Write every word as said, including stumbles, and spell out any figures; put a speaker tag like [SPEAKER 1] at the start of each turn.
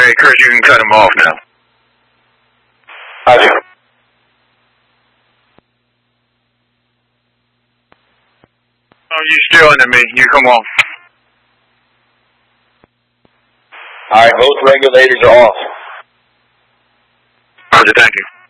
[SPEAKER 1] Hey, Chris, you can cut him off now.
[SPEAKER 2] Roger.
[SPEAKER 1] Oh, you still under me. You come on.
[SPEAKER 2] All right, both regulators are off.
[SPEAKER 1] Roger, thank you.